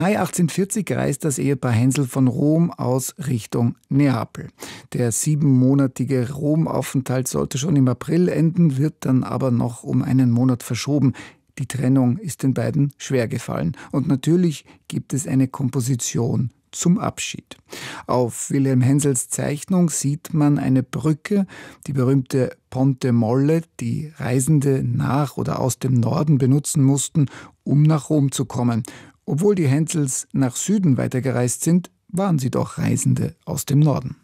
Mai 1840 reist das Ehepaar Hensel von Rom aus Richtung Neapel. Der 7-monatige Romaufenthalt sollte schon im April enden, wird dann aber noch um einen Monat verschoben. Die Trennung ist den beiden schwer gefallen. Und natürlich gibt es eine Komposition zum Abschied. Auf Wilhelm Hensels Zeichnung sieht man eine Brücke, die berühmte Ponte Molle, die Reisende nach oder aus dem Norden benutzen mussten, um nach Rom zu kommen. Obwohl die Hensels nach Süden weitergereist sind, waren sie doch Reisende aus dem Norden.